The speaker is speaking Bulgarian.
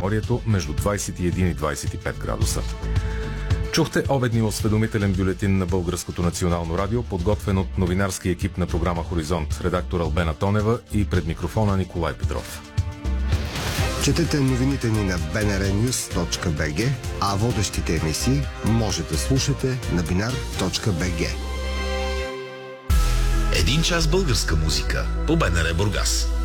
Средиземноморието между 21 и 25 градуса. Чухте обедния осведомителен бюлетин на Българското национално радио, подготвен от новинарски екип на програма Хоризонт, редактор Албена Тонева и пред микрофона Николай Петров. Четете новините ни на bnrnews.bg, а водещите емисии може да слушате на binar.bg. Един час българска музика по БНР Бургас.